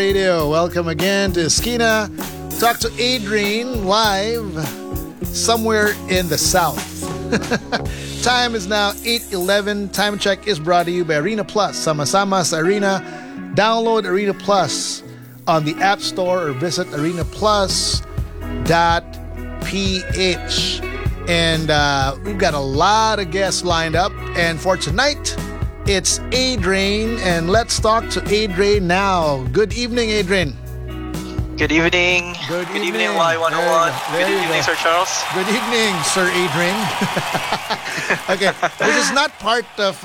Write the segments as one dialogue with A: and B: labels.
A: Radio. Welcome again to Esquina. Talk to Adrian live somewhere in the south. Time is now 8:11. Time check is brought to you by Arena Plus. Sama-sama sa Arena. Download Arena Plus on the App Store or visit arenaplus.ph. And we've got a lot of guests lined up. And for tonight, it's Adrian. And let's talk to Adrian now. Good evening, Adrian.
B: Good evening.
A: Good evening,
B: Y101. Good evening, Sir Charles.
A: Good evening, Sir Adrian. Okay, this is not part of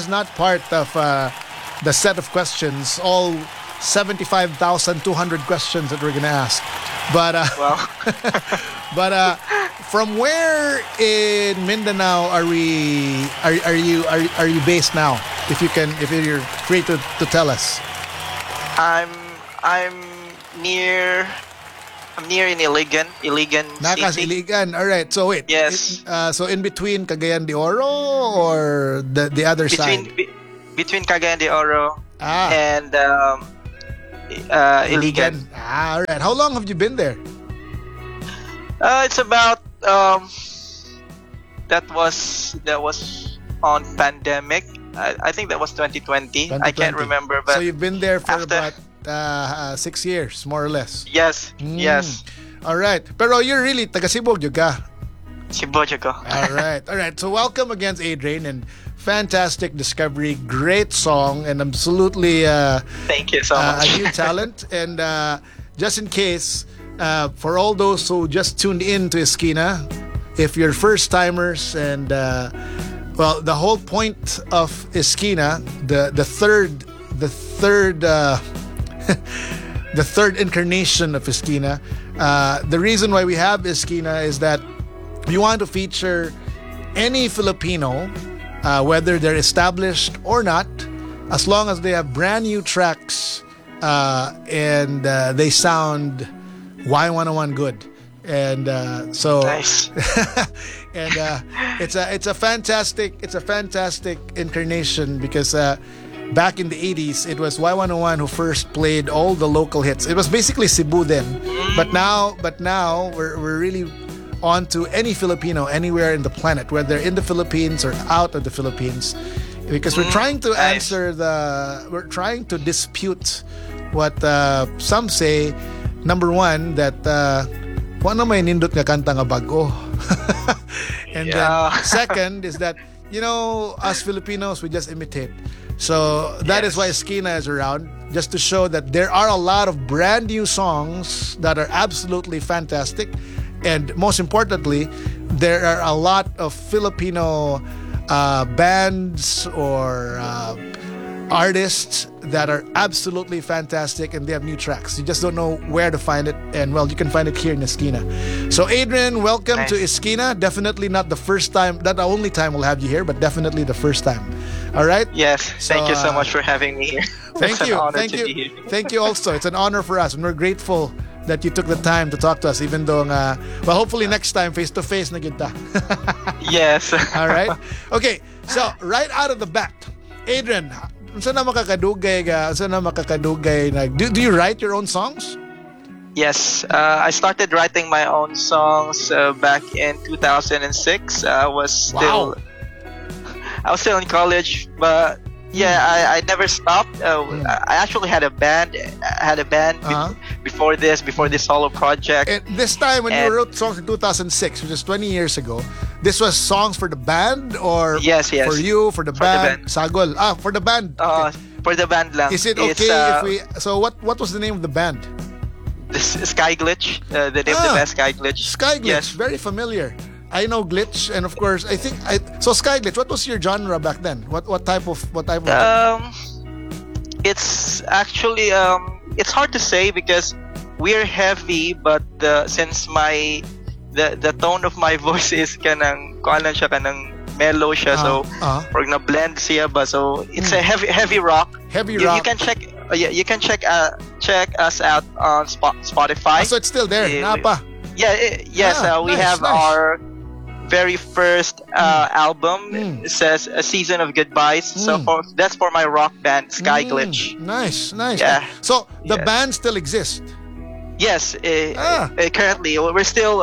A: the set of questions. All 75,200 questions that we're gonna ask. But from where in Mindanao are you based now? If you're free to tell us.
B: I'm near in Iligan
A: Nakas
B: City.
A: Iligan. All right. So wait.
B: Yes.
A: So in between Cagayan de Oro or the other side?
B: Between Cagayan de Oro and Iligan.
A: All right. How long have you been there?
B: It's about that was on pandemic. I think that was 2020. I can't remember, but
A: so you've been there for about 6 years, more or less.
B: Yes. Yes.
A: All right. Pero you're really taga Cebu ka.
B: Cebu ko.
A: All right. So welcome again, Adrian, and fantastic discovery, great song, and absolutely
B: thank you so much.
A: A new talent. And just in case, for all those who just tuned in to Esquina, if you're first timers, and the whole point of Esquina, the third the third incarnation of Esquina, the reason why we have Esquina is that we want to feature any Filipino, whether they're established or not, as long as they have brand new tracks and they sound Y101 good. And so
B: nice.
A: And it's a fantastic incarnation because back in the 80s it was Y101 who first played all the local hits. It was basically Cebu then, but now we're really on to any Filipino anywhere in the planet, whether in the Philippines or out of the Philippines, because we're trying to dispute what some say. Number one, that wala may nindot nga kanta nga bago. And then second is that, us Filipinos, we just imitate. So that is why Esquina is around, just to show that there are a lot of brand new songs that are absolutely fantastic. And most importantly, there are a lot of Filipino bands or artists that are absolutely fantastic, and they have new tracks. You just don't know where to find it, and you can find it here in Esquina. So Adrian, welcome to Esquina. Definitely not the first time, not the only time we'll have you here, but definitely the first time. All right?
B: Yes. Thank you so much for having me here.
A: Thank you.
B: Thank you.
A: Thank you also. It's an honor for us, and we're grateful that you took the time to talk to us, even though hopefully next time face to face na kita.
B: Yes.
A: All right. Okay. So right out of the bat, Adrian, do you write your own songs?
B: Yes, I started writing my own songs back in 2006. I was still in college, but I never stopped. I actually had a band. Before this solo project.
A: And this time when you wrote songs in 2006, which is 20 years ago, this was songs for the band or
B: yes.
A: for you, for the band? Sagol. For the band.
B: For the band lang.
A: Is it okay if we... So what was the name of the band?
B: Sky Glitch. The name of the band, Sky Glitch.
A: Sky Glitch. Yes. Very familiar. I know Glitch, and of course so Sky Glitch. What was your genre back then? What type of
B: it's actually it's hard to say because we're heavy, but since the tone of my voice is kanang mellow siya, so or na blend siya ba, so it's a heavy rock. You can check check us out on Spotify.
A: So it's still there. Napa.
B: Yes, we have
A: nice.
B: very first album. It says A Season of Goodbyes. So that's for my rock band, Sky Glitch.
A: Nice.
B: Yeah.
A: So the band still exists?
B: Yes. Currently, we're still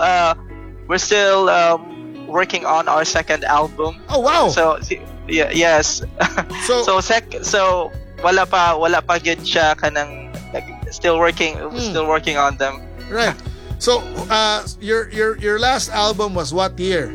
B: working on our second album.
A: Oh wow!
B: So yes. So wala pa gyud siya kanang still working on them.
A: Right. So your last album was what year?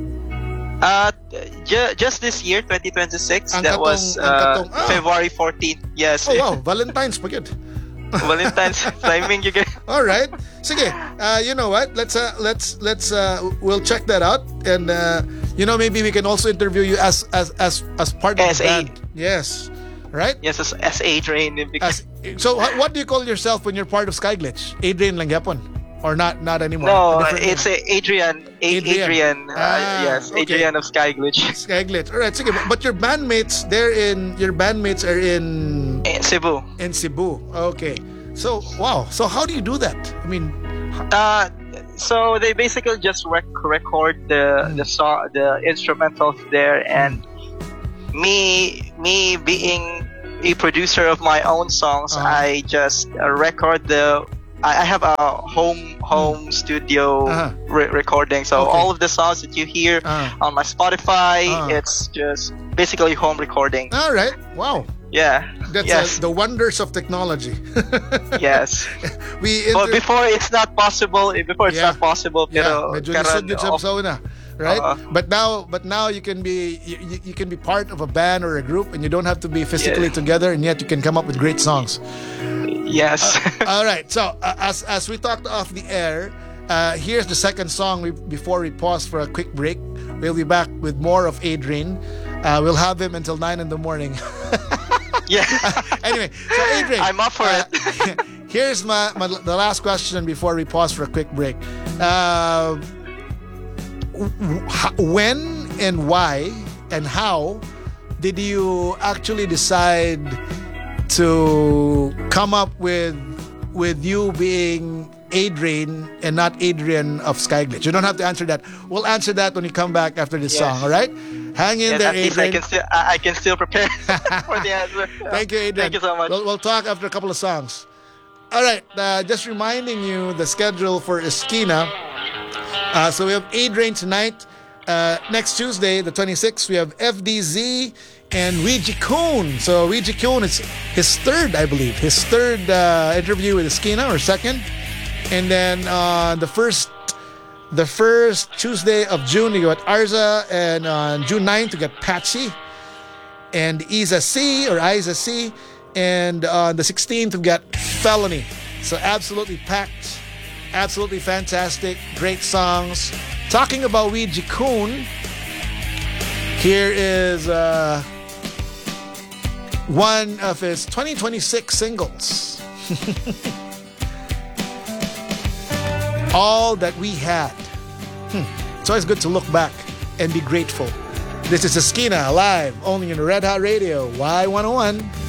B: Just this year, 2026.
A: Ang
B: That was February 14th. Yes.
A: Oh wow, Valentine's pa gyud.
B: Valentine's timing you get.
A: All right. Sige. You know what? Let's we'll check that out, and maybe we can also interview you as part of the band. Yes. Right?
B: Yes, as Adrian.
A: So what do you call yourself when you're part of Sky Glitch? Adrian lang yapon? Or not anymore?
B: No, it's Adrian. Adrian. Yes, okay. Adrian of Sky Glitch.
A: Sky Glitch. All right, sige. But your bandmates are in
B: Cebu.
A: In Cebu. Okay. So wow. So how do you do that? I mean,
B: so they basically just record the song, the instrumentals there, and me being a producer of my own songs, I just record I have a home studio recording, so all of the songs that you hear on my Spotify, it's just basically home recording.
A: All right, wow.
B: Yeah,
A: that's the wonders of technology.
B: Yes, but before it's not possible. Pero
A: medyo lisod yun sa una, right? But now you can be part of a band or a group, and you don't have to be physically together, and yet you can come up with great songs.
B: Yes.
A: All right. So as we talked off the air, here's the second song before we pause for a quick break. We'll be back with more of Adrian. We'll have him until 9 in the morning.
B: Yeah.
A: Anyway, so Adrian,
B: I'm up for it.
A: Here's the last question before we pause for a quick break. When and why and how did you actually decide to come up with you being Adrian and not Adrian of Sky Glitch? You don't have to answer that. We'll answer that when you come back after this song, all right? Hang in there, Adrian.
B: I can still prepare for the answer.
A: Thank you, Adrian.
B: Thank you so much.
A: We'll talk after a couple of songs. All right, just reminding you the schedule for Esquina. So we have Adrian tonight. Next Tuesday, the 26th, we have FDZ and Ouija Koon. So Ouija Koon is his third interview with Esquina, or second. And then the first Tuesday of June, you got Arza, and on June 9th, you got Patchy and Isa C. And on the 16th, we got Felony. So absolutely packed, absolutely fantastic, great songs. Talking about Ouija Koon, here is one of his 2026 singles. All That We Had. It's always good to look back and be grateful. This is Esquina live only on Red Hot Radio Y101.